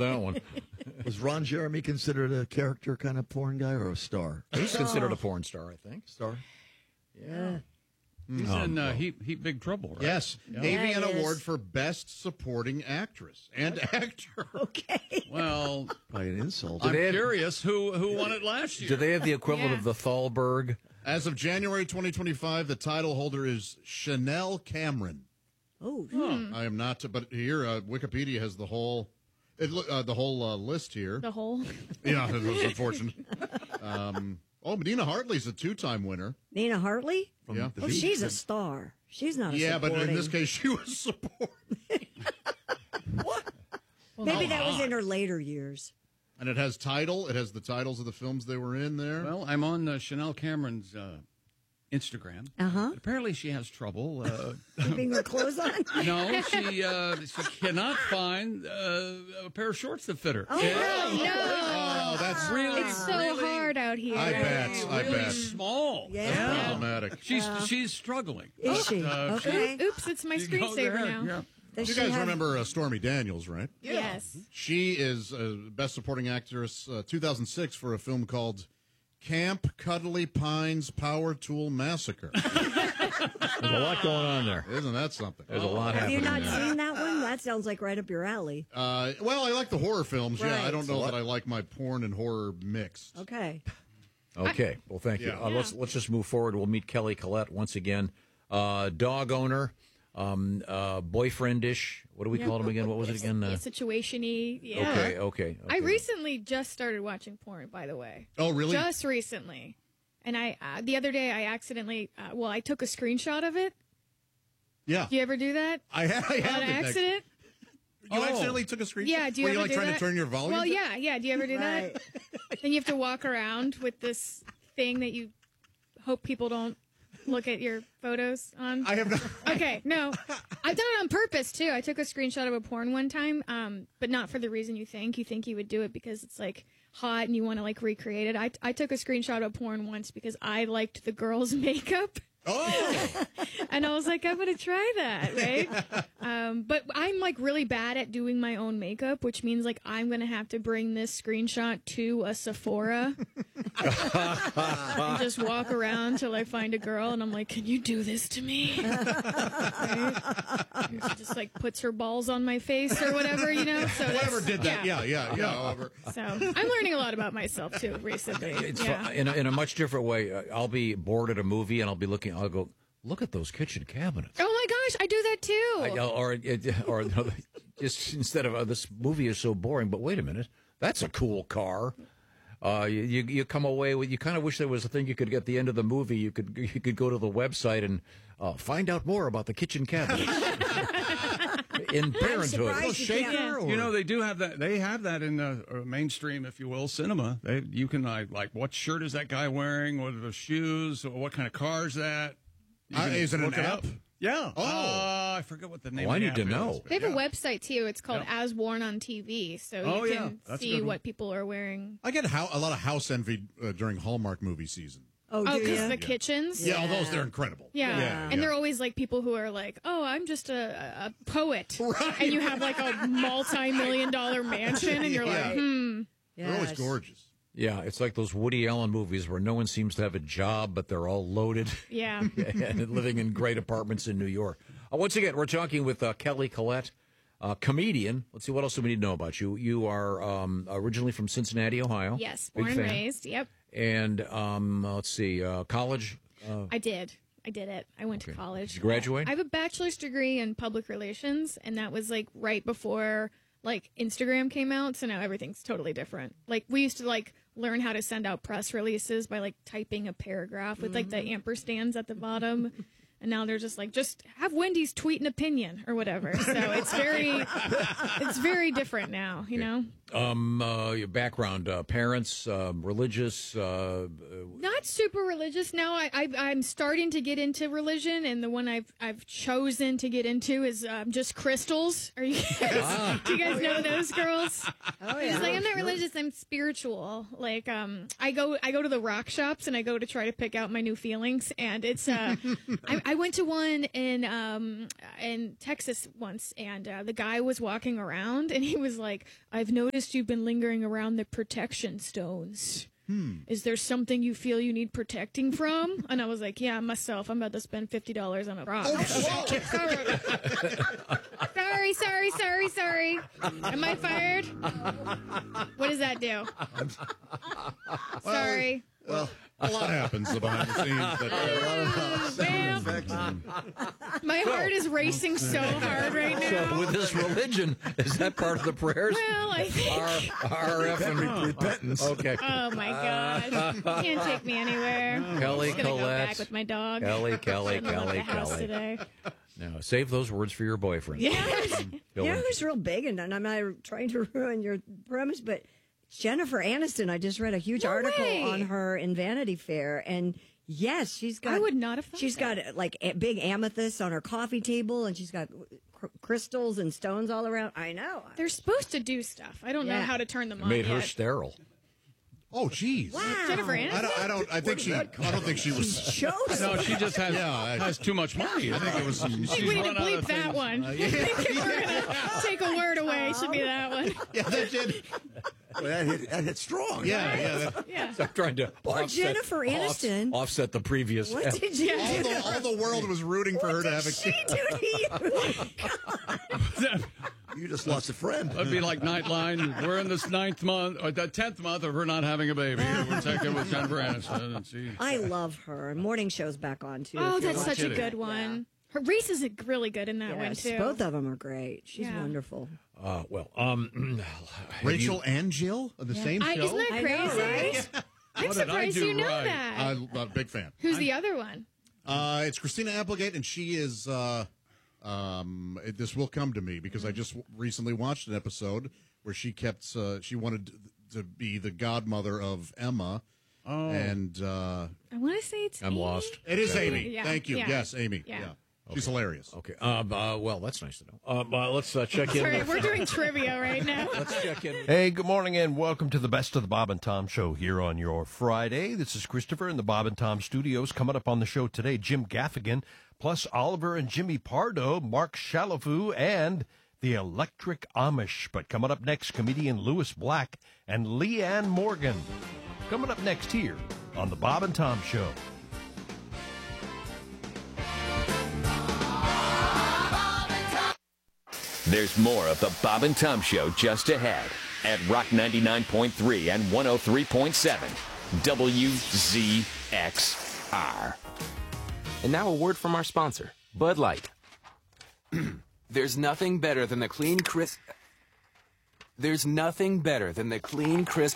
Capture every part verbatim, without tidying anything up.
that one. Was Ron Jeremy considered a character kind of porn guy or a star? He's considered a porn star, I think. Star? Yeah. He's Oh, in uh, well. Heap, Heap Big Trouble, right? Yes. Yeah. A V N Yeah, he Award is. for Best Supporting Actress and Actor. Okay. Well, Probably an insult. I'm they have- curious who who won it last year. Do they have the equivalent Yeah. of the Thalberg? As of January twenty twenty-five, the title holder is Chanel Cameron. Oh, I am not, to, but here uh, Wikipedia has the whole, it, lo- uh, the whole uh, list here. The whole. Yeah, it was unfortunate. Um, oh, Medina Hartley's a two-time winner. Nina Hartley? Yeah, Oh, she's a star. She's not a yeah, but in supporting. this case, she was supporting. Maybe that was in her later years. And it has title. It has the titles of the films they were in there. Well, I'm on uh, Chanel Cameron's uh, Instagram. Uh-huh. Apparently, she has trouble. Uh, Keeping her clothes on? no, she uh, she cannot find uh, a pair of shorts that fit her. Oh, oh, that's really, It's so really, hard out here. I bet. I really bet. small. Yeah. That's problematic. She's she's struggling. Is she? Uh, she- Okay. Oops, it's my She goes screensaver there, now. yeah. Does You she guys have- remember uh, Stormy Daniels, right? Yes. She is uh, Best Supporting Actress uh, two thousand six for a film called Camp Cuddly Pines Power Tool Massacre. There's a lot going on there. Isn't that something? There's a lot Have happening you not there. seen that one? That sounds like right up your alley. Uh, well, I like the horror films. Yeah, Right. I don't know that I like my porn and horror mixed. Okay. Okay. Well, thank you. Yeah. Uh, let's let's just move forward. We'll meet Kelly Collette once again. Uh, dog owner, um, uh, boyfriendish. What do we call him again? What was it again? Uh, Situation-y. Yeah. okay, okay. I okay. recently just started watching porn, by the way. Oh, really? Just recently. And I uh, the other day I accidentally, uh, well, I took a screenshot of it. Yeah. Do you ever do that? I, ha- I have On it next- accident? You accidentally took a screenshot? Yeah, do you Were ever you like do trying that? to turn your volume? Well, down? yeah, yeah. Do you ever do Right. that? Then you have to walk around with this thing that you hope people don't look at your photos on. I have not. Okay, no. I've done it on purpose, too. I took a screenshot of a porn one time, um, but not for the reason you think. You think you would do it because it's, like, hot and you want to, like, recreate it. I, I took a screenshot of porn once because I liked the girl's makeup. Oh! And I was like, I'm going to try that, right? Um, but I'm, like, really bad at doing my own makeup, which means, like, I'm going to have to bring this screenshot to a Sephora and just walk around till I find a girl, and I'm like, can you do this to me? Right? And she just, like, puts her balls on my face or whatever, you know? So Whoever that's- did that. Yeah, yeah, yeah. However. So I'm learning a lot about myself, too, recently. It's yeah. fu- in, a, in a much different way. Uh, I'll be bored at a movie and I'll be looking. I'll go look at those kitchen cabinets. Oh, my gosh, I do that, too. I, or it- or no, just instead of uh, this movie is so boring. But wait a minute, that's a cool car. Uh, you, you you come away with you kind of wish there was a thing you could get at the end of the movie. You could you could go to the website and uh, find out more about the kitchen cabinets in Parenthood. surprised you Shaker, can't. or- You know, they do have that. They have that in the uh, mainstream, if you will, cinema. They, you can like, like, what shirt is that guy wearing? What are the shoes? Or what kind of car is that? You Uh, can is it an look app? up. Yeah. Oh. Uh, I forget what the name. Oh, I of the need to app know. is, but They have a yeah. website too. It's called Yeah. As Worn on T V, so Oh, you yeah. can That's a see good one. what people are wearing. I get how, a lot of house envy uh, during Hallmark movie season. Oh, Oh, do because ya? the kitchens. Yeah, all those, they're incredible. Yeah. Yeah, and yeah. they're always like people who are like, "Oh, I'm just a, a poet," Right. and you have like a multi-million dollar mansion, and you're Yeah. like, "Hmm." They're always Yes. gorgeous. Yeah, it's like those Woody Allen movies where no one seems to have a job, but they're all loaded Yeah. and living in great apartments in New York. Uh, once again, we're talking with uh, Kelly Collette, uh, comedian. Let's see, what else do we need to know about you? You are um, originally from Cincinnati, Ohio. Yes, Big born and fan. raised. Yep, And um, let's see, uh, college. Uh, I did. I did it. I went Okay. to college. Did you graduate? I have a bachelor's degree in public relations, and that was like right before like Instagram came out. So now everything's totally different. Like we used to like learn how to send out press releases by like typing a paragraph with like the ampersands at the bottom. And now they're just like, just have Wendy's tweet an opinion or whatever. So it's very, it's very different now, you know? um, uh, your background, uh, parents, um, religious. Uh, Not super religious. Now I, I, I'm starting to get into religion, and the one I've I've chosen to get into is um, just crystals. Are you guys, do you guys know those girls? Oh, It's yeah. like I'm not religious. I'm spiritual. Like um, I go I go to the rock shops and I go to try to pick out my new feelings, and it's uh, I, I went to one in um in Texas once, and uh, the guy was walking around, and he was like, "I've noticed you've been lingering around the protection stones. Hmm. Is there something you feel you need protecting from?" And I was like, "Yeah, myself. I'm about to spend fifty dollars on a rock." Oh, sorry. sorry, sorry, sorry, sorry. Am I fired? What does that do? Sorry. Well, A lot happens behind the scenes. That, Well, my heart is racing so hard right now. So with this religion, is that part of the prayers? Well, I think. R, R F and repentance. Okay. Oh my gosh! Can't take me anywhere. Kelly I'm just gonna go Collette. back with my dog. Kelly, Kelly, Sitting around Kelly, the house Kelly. today. No, save those words for your boyfriend. Yeah, Go yeah, on. it was real big, and I'm not trying to ruin your premise, but Jennifer Aniston, I just read a huge No article way. on her in Vanity Fair, and yes, she's got. I would not have thought She's that. got like a big amethyst on her coffee table, and she's got cr- crystals and stones all around. I know. They're supposed to do stuff. I don't know Yeah. how to turn them It on made her yet. sterile. oh, geez. Wow. Jennifer Aniston. I don't. I don't. I think she. I don't think she was. Shows. No, she just has Yeah, I- has too much money. I think it was. I think she's we need to run out bleep of that things. one. I think if we're gonna take a word away, it should be that one. Yeah, that did. well, that, hit, that hit strong. Yeah, yeah. That, Yeah. So I'm trying to Poor offset, Jennifer Aniston. off- offset the previous. What did you all, do? the, all the world was rooting for her to have a She kid. do to you? You just lost a friend. That'd be like Nightline. We're in this ninth month, or the tenth month of her not having a baby. We're checking with Jennifer Aniston and see. I love her. Morning show's back on too. Oh, if you're that's such a kidding. good one. Her Reese is really good in that one Yes, too. both of them are great. She's Yeah. wonderful. Uh, well, um, have Rachel you- and Jill on the same I, show. isn't that I crazy? know, right? I'm What did I surprised do you know right? that. I'm a big fan. Who's the other one? Uh, it's Christina Applegate, and she is. Uh, um, it- this will come to me because I just recently watched an episode where she kept. Uh, she wanted to be the godmother of Emma, Oh. and uh, I want to say it's. I'm Amy? lost. it is Okay. Amy. Yeah, Thank you. yeah. Yes, Amy. Yeah. Yeah, she's hilarious. Okay. Um, uh, well, that's nice to know. Um, uh, let's uh, check in. Sorry, with- we're doing trivia right now. Let's check in. Hey, good morning and welcome to the Best of the Bob and Tom Show here on your Friday. This is Christopher in the Bob and Tom studios. Coming up on the show today, Jim Gaffigan, plus Oliver and Jimmy Pardo, Mark Shalafoo, and the Electric Amish. But coming up next, comedian Louis Black and Leanne Morgan. Coming up next here on the Bob and Tom Show. There's more of the Bob and Tom Show just ahead at Rock ninety-nine point three and one oh three point seven W Z X R. And now a word from our sponsor, Bud Light. There's nothing better than the clean, crisp... There's nothing better than the clean, crisp...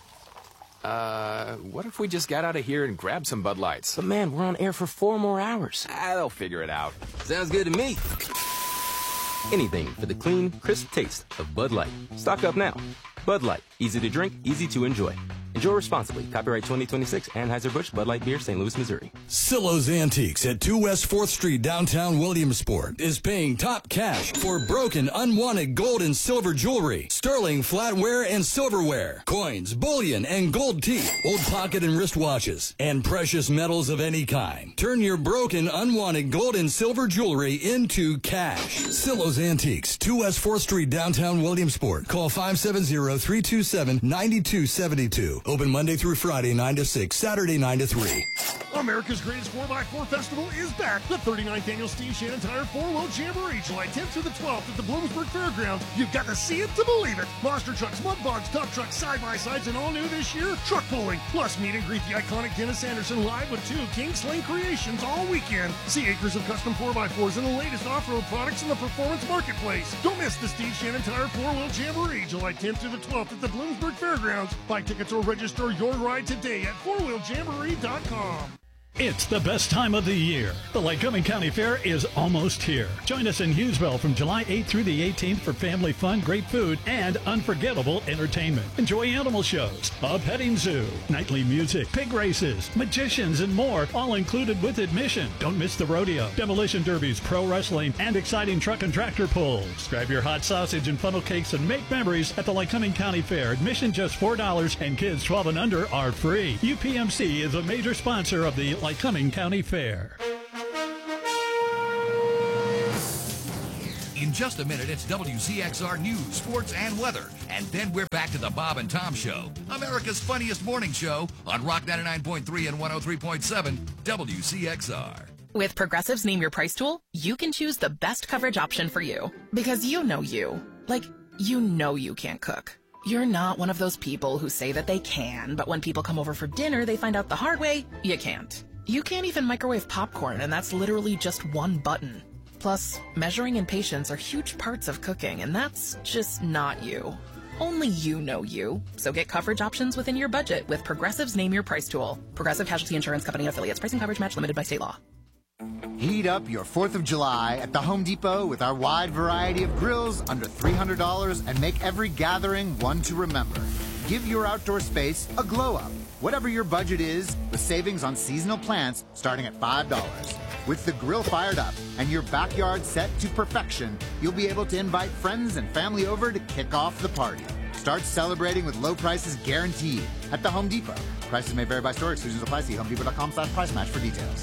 Uh, what if we just got out of here and grabbed some Bud Lights? But man, we're on air for four more hours. Ah, they'll figure it out. Sounds good to me. Anything for the clean, crisp taste of Bud Light. Stock up now. Bud Light. Easy to drink, easy to enjoy. Enjoy responsibly. Copyright twenty twenty-six, Anheuser-Busch, Bud Light Beer, Saint Louis, Missouri. Silo's Antiques at two West fourth Street, downtown Williamsport, is paying top cash for broken, unwanted gold and silver jewelry, sterling flatware and silverware, coins, bullion, and gold teeth, old pocket and wristwatches, and precious metals of any kind. Turn your broken, unwanted gold and silver jewelry into cash. Silo's Antiques, two West fourth Street, downtown Williamsport. Call five seven zero, three two seven, nine two seven two. Open Monday through Friday, nine to six, Saturday, nine to three. America's Greatest four by four Festival is back. The thirty-ninth Annual Steve Shannon Tire four-Wheel Jamboree, July tenth through the twelfth at the Bloomsburg Fairgrounds. You've got to see it to believe it. Monster trucks, mud bogs, dump trucks, side-by-sides, and all new this year, truck pulling. Plus, meet and greet the iconic Dennis Anderson live with two King Sling creations all weekend. See acres of custom four by fours and the latest off-road products in the performance marketplace. Don't miss the Steve Shannon Tire four-Wheel Jamboree, July tenth through the twelfth at the Bloomsburg Fairgrounds. Buy tickets or register your ride today at four wheel jamboree dot com. It's the best time of the year. The Lycoming County Fair is almost here. Join us in Hughesville from July eighth through the eighteenth for family fun, great food, and unforgettable entertainment. Enjoy animal shows, a petting zoo, nightly music, pig races, magicians, and more, all included with admission. Don't miss the rodeo, demolition derbies, pro wrestling, and exciting truck and tractor pulls. Grab your hot sausage and funnel cakes and make memories at the Lycoming County Fair. Admission just four dollars and kids twelve and under are free. U P M C is a major sponsor of the Lycoming County Fair. just a minute, it's W Z X R News, Sports, and Weather. And then we're back to the Bob and Tom Show, America's funniest morning show on Rock ninety-nine point three and one oh three point seven W Z X R. With Progressive's Name Your Price tool, you can choose the best coverage option for you. Because you know you. Like, you know you can't cook. You're not one of those people who say that they can, but when people come over for dinner, they find out the hard way, you can't. You can't even microwave popcorn, and that's literally just one button. Plus, measuring and patience are huge parts of cooking, and that's just not you. Only you know you. So get coverage options within your budget with Progressive's Name Your Price tool. Progressive Casualty Insurance Company and Affiliates. Pricing coverage match limited by state law. Heat up your fourth of July at the Home Depot with our wide variety of grills under three hundred dollars and make every gathering one to remember. Give your outdoor space a glow up. Whatever your budget is, with savings on seasonal plants starting at five dollars. With the grill fired up and your backyard set to perfection, you'll be able to invite friends and family over to kick off the party. Start celebrating with low prices guaranteed at the Home Depot. Prices may vary by store. Exclusions apply. See homedepot.com slash price match for details.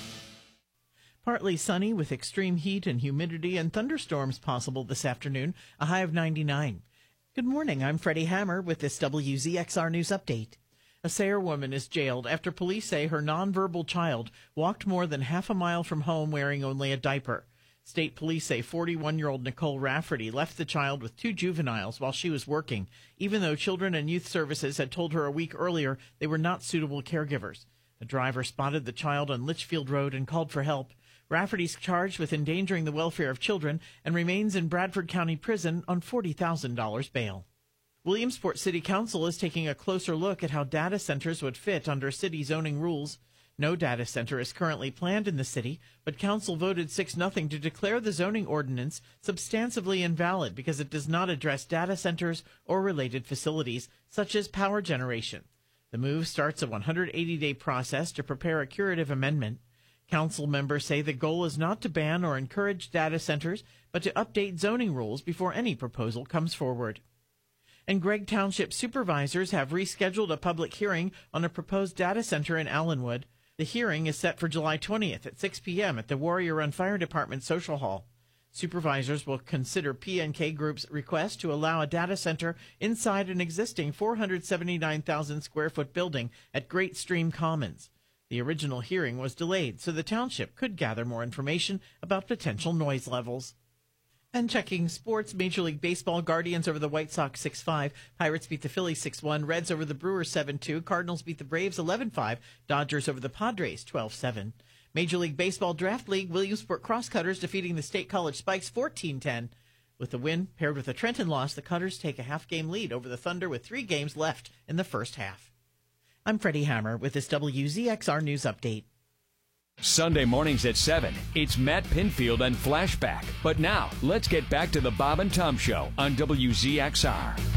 Partly sunny with extreme heat and humidity and thunderstorms possible this afternoon, a high of ninety-nine. Good morning, I'm Freddie Hammer with this W Z X R News Update. A Sayre woman is jailed after police say her nonverbal child walked more than half a mile from home wearing only a diaper. State police say forty-one-year-old Nicole Rafferty left the child with two juveniles while she was working, even though Children and Youth Services had told her a week earlier they were not suitable caregivers. A driver spotted the child on Litchfield Road and called for help. Rafferty's charged with endangering the welfare of children and remains in Bradford County Prison on forty thousand dollars bail. Williamsport City Council is taking a closer look at how data centers would fit under city zoning rules. No data center is currently planned in the city, but council voted six nothing to declare the zoning ordinance substantively invalid because it does not address data centers or related facilities, such as power generation. The move starts a one hundred eighty day process to prepare a curative amendment. Council members say the goal is not to ban or encourage data centers, but to update zoning rules before any proposal comes forward. And Gregg Township supervisors have rescheduled a public hearing on a proposed data center in Allenwood. The hearing is set for July twentieth at six p.m. at the Warrior Run Fire Department Social Hall. Supervisors will consider P N K Group's request to allow a data center inside an existing four hundred seventy-nine thousand square foot building at Great Stream Commons. The original hearing was delayed, so the township could gather more information about potential noise levels. And checking sports, Major League Baseball, Guardians over the White Sox six five, Pirates beat the Phillies six one, Reds over the Brewers seven two, Cardinals beat the Braves eleven five, Dodgers over the Padres twelve seven. Major League Baseball Draft League, Williamsport Crosscutters defeating the State College Spikes fourteen ten. With the win paired with a Trenton loss, the Cutters take a half-game lead over the Thunder with three games left in the first half. I'm Freddie Hammer with this W Z X R News Update. Sunday mornings at seven, it's Matt Pinfield and Flashback. But now, let's get back to the Bob and Tom Show on W Z X R.